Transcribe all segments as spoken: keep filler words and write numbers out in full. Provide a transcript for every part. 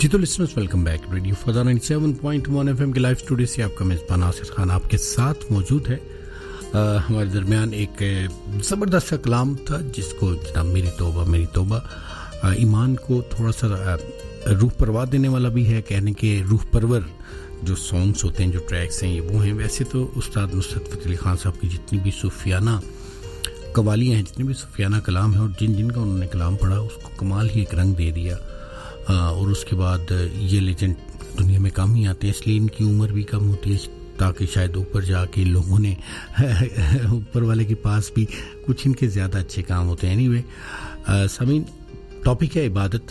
जी तो listeners welcome back radio फजा ninety seven point one FM के live studio से आपका मेज़बान आसिफ खान आपके साथ मौजूद है। आ, हमारे दरमियान एक ज़बरदस्त सा कलाम था जिसको जनाब मेरी तौबा मेरी तौबा आ, ईमान को थोड़ा सा रूह परवा देने वाला भी है। कहने के रूह परवर जो सॉन्ग्स होते हैं, जो ट्रैक्स हैं, ये वो हैं। वैसे तो उस्ताद नुसरत फ़तेह अली खान साहब की जितनी भी सूफियाना कवालियाँ हैं, जितने भी सूफियाना कलाम हैं और जिन जिन का उन्होंने कलाम पढ़ा उसको कमाल ही एक रंग दे दिया। आ, और उसके बाद ये लेजेंड दुनिया में कम ही आते हैं, इसलिए इनकी उम्र भी कम होती है ताकि शायद ऊपर जाके लोगों ने ऊपर वाले के पास भी कुछ इनके ज़्यादा अच्छे काम होते हैं। एनीवे सामीन, टॉपिक है इबादत।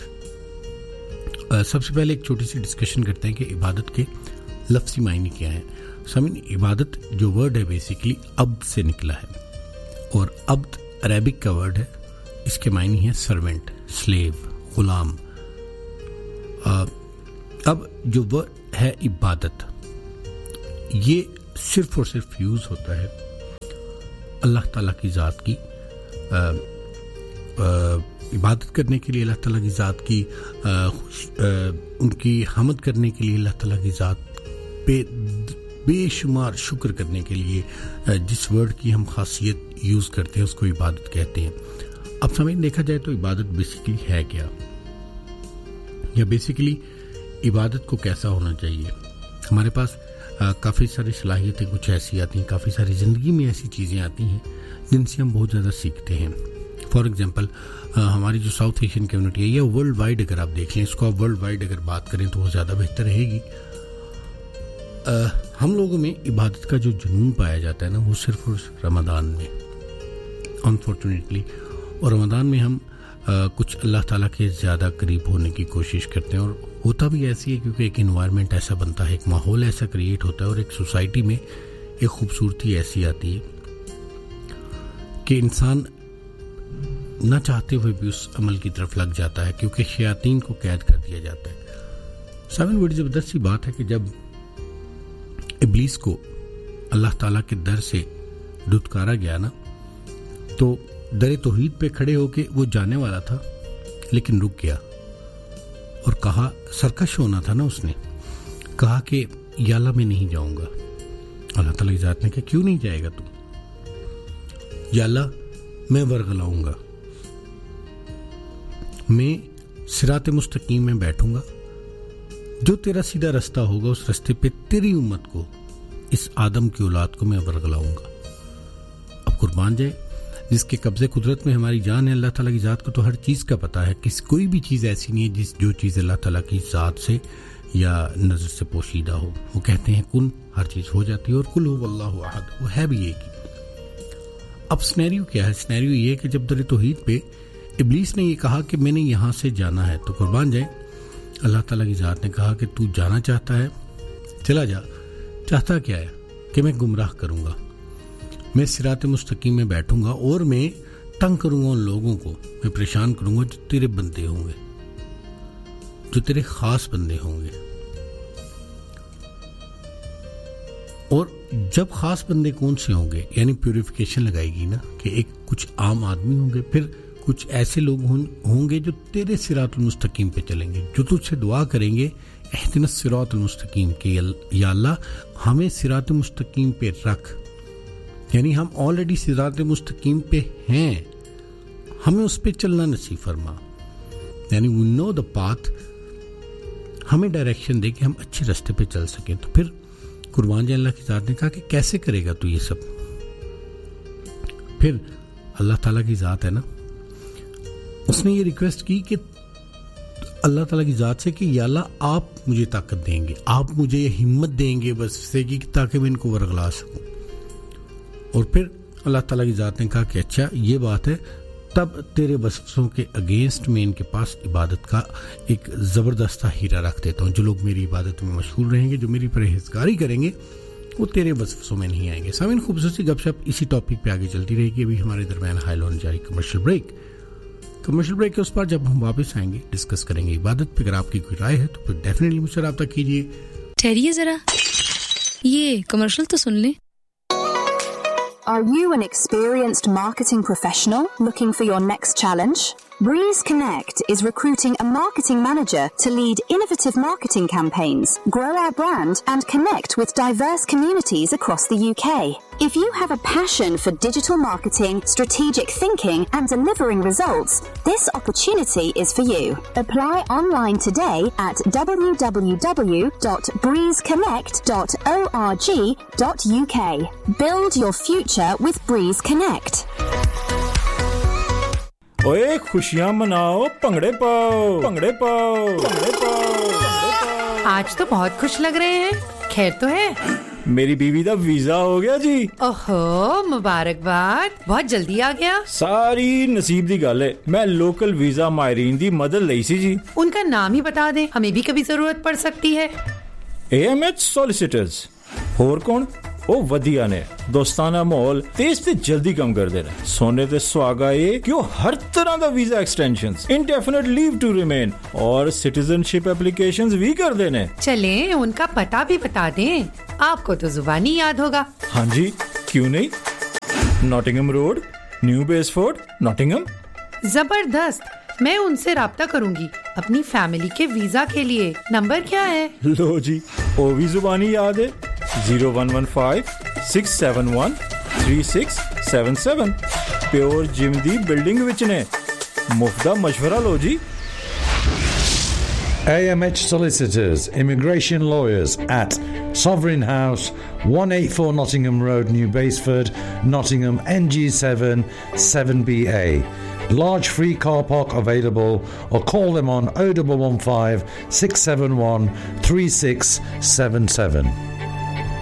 आ, सबसे पहले एक छोटी सी डिस्कशन करते हैं कि इबादत के लफ्ज़ी मायने क्या हैं। सामीन, इबादत जो वर्ड है बेसिकली अब्द से निकला है और अब्द अरेबिक का वर्ड है। इसके मायने हैं सर्वेंट, स्लेव, गुलाम। Uh, अब जो वर्ड है इबादत, ये सिर्फ और सिर्फ यूज़ होता है अल्लाह ताला की ज़ात की आ, आ, इबादत करने के लिए, अल्लाह ताला की ज़ात की आ, आ, उनकी हमद करने के लिए, अल्लाह ताला की ज़ात पे बेशुमार शुक्र करने के लिए आ, जिस वर्ड की हम खासियत यूज़ करते हैं उसको इबादत कहते हैं। अब समझ देखा जाए तो इबादत बेसिकली है क्या, या बेसिकली इबादत को कैसा होना चाहिए। हमारे पास काफ़ी सारी सलाहियतें कुछ ऐसी आती हैं, काफ़ी सारी ज़िंदगी में ऐसी चीज़ें आती हैं जिनसे हम बहुत ज़्यादा सीखते हैं। फॉर एग्ज़ाम्पल हमारी जो साउथ एशियन कम्युनिटी है या वर्ल्ड वाइड अगर आप देख लें इसको, आप वर्ल्ड वाइड अगर बात करें तो वो ज़्यादा बेहतर रहेगी। आ, हम लोगों में इबादत का जो जुनून पाया जाता है ना, वो सिर्फ और सिर्फ रमज़ान में अनफॉर्चुनेटली। और रमज़ान में हम Uh, कुछ अल्लाह ताला के ज़्यादा करीब होने की कोशिश करते हैं और होता भी ऐसी है क्योंकि एक इन्वायरमेंट ऐसा बनता है, एक माहौल ऐसा क्रिएट होता है और एक सोसाइटी में एक खूबसूरती ऐसी आती है कि इंसान ना चाहते हुए भी उस अमल की तरफ लग जाता है क्योंकि शयातीन को कैद कर दिया जाता है। साबिन, बड़ी ज़बरदस्त सी बात है कि जब इब्लीस को अल्लाह ताला के दर से धुतकारा गया ना, तो दरे तौहीद पे खड़े होके वो जाने वाला था लेकिन रुक गया और कहा, सरकश होना था ना, उसने कहा कि या अल्लाह मैं नहीं जाऊंगा। अल्लाह ताला की ज़ात ने कहा, क्यों नहीं जाएगा तू? या अल्लाह मैं वरगलाऊंगा, मैं सिरात मुस्तकीम में बैठूंगा, जो तेरा सीधा रास्ता होगा उस रास्ते पे तेरी उम्मत को, इस आदम की औलाद को मैं वरगलाऊंगा। अब कुर्बान जाए जिसके कब्जे कुदरत में हमारी जान है, अल्लाह ताला की ज़ात को तो हर चीज़ का पता है। किस कोई भी चीज़ ऐसी नहीं है जिस जो चीज़ अल्लाह ताला की ज़ात से या नज़र से पोशीदा हो। वो कहते हैं कुन, हर चीज़ हो जाती है और कुल हु वल्लाहु अहद, वो है भी एक ही। अब स्नैरियो क्या है? स्नैरियो ये कि जब दर तौहीद पे इब्लीस ने ये कहा कि मैंने यहाँ से जाना है, तो कुर्बान जाए अल्लाह ताला की ज़ात ने कहा कि तू जाना चाहता है, चला जा। चाहता क्या है कि मैं गुमराह करूँगा, मैं सिरात मुस्तकीम में बैठूंगा और मैं तंग करूंगा उन लोगों को, मैं परेशान करूंगा जो तेरे बंदे होंगे, जो तेरे खास बंदे होंगे। और जब खास बंदे कौन से होंगे, यानी प्यूरिफिकेशन लगाएगी ना कि एक कुछ आम आदमी होंगे, फिर कुछ ऐसे लोग होंगे जो तेरे सिरात मुस्तकीम पे चलेंगे, जो तुझसे दुआ करेंगे इहदिनस सिरात मुस्तकीम के, या अल्लाह हमें सिरात मुस्तकीम पे रख। यानी हम ऑलरेडी सिरात मुस्तकीम पे हैं, हमें उस पे चलना नसीब फरमा। यानी वी नो द पाथ, हमें डायरेक्शन दे कि हम अच्छे रास्ते पे चल सकें। तो फिर कुर्बान जाए अल्लाह की ज़ात ने कहा कि कैसे करेगा तू ये सब? फिर अल्लाह ताला की ज़ात है ना, उसने ये रिक्वेस्ट की कि अल्लाह ताला की ज़ात से कि या अल्लाह आप मुझे ताकत देंगे, आप मुझे ये हिम्मत देंगे बस से कि ताकि मैं इनको वरगला सकूं। और फिर अल्लाह ताला की ज़ात ने कहा कि अच्छा ये बात है, तब तेरे वसवसों के अगेंस्ट में इनके पास इबादत का एक ज़बरदस्त हीरा रख देता हूँ। जो लोग मेरी इबादत में मशहूर रहेंगे, जो मेरी परहेज़गारी करेंगे, वो तेरे वसवसों में नहीं आएंगे। सामीन, खूबसूरती गपशप इसी टॉपिक पे आगे चलती रहेगी। अभी हमारे दरमियान हायल होने जा रही कमर्शियल ब्रेक। कमर्शियल ब्रेक के उस पर जब हम वापस आएंगे डिस्कस करेंगे इबादत पे। अगर आपकी कोई राय है तो फिर डेफिनेटली मुझसे राब्ता कीजिए। ठहरिए जरा, ये कमर्शियल तो सुन लें। Are you an experienced marketing professional looking for your next challenge? Breeze Connect is recruiting a marketing manager to lead innovative marketing campaigns, grow our brand, and connect with diverse communities across the U K. If you have a passion for digital marketing, strategic thinking, and delivering results, this opportunity is for you. Apply online today at w w w dot breeze connect dot org dot u k. Build your future with Breeze Connect. ओए खुशियां मनाओ भंगड़े पाओ भंगड़े पाओ भंगड़े पाओ। आज तो बहुत खुश लग रहे हैं, खैर तो है? मेरी बीवी दा वीजा हो गया जी। ओहो मुबारकबाद, बहुत जल्दी आ गया। सारी नसीब दी गल है। मैं लोकल वीजा मायरीन दी मदद लई सी जी। उनका नाम ही बता दे, हमें भी कभी जरूरत पड़ सकती है। A M H solicitors. होर कौन? ओ वधिया ने दोस्ताना माहौल तेज ते जल्दी कम कर दे रहे। सोने ते सुहागा ये कि हर तरह का visa extensions, indefinite leave to remain और सिटीजनशिप एप्लीकेशंस भी कर देने। चले उनका पता भी बता दें, आपको तो जुबानी याद होगा। हाँ जी, क्यों नहीं। Nottingham road, new बेसफोर्ड, Nottingham. जबरदस्त, मैं उनसे राब्ता करूंगी अपनी फैमिली के वीजा के लिए। नंबर क्या है? लो जी, वो भी जुबानी याद है। zero one one five six seven one three six seven seven। Pure gym दी बिल्डिंग विच ने। मुफ्ता मशवरा लो जी। A M H Solicitors, Immigration Lawyers at Sovereign House, one eighty-four Nottingham Road, New Basford, Nottingham, N G seven seven B A. Large free car park available, or call them on oh one one five six seven one three six seven seven.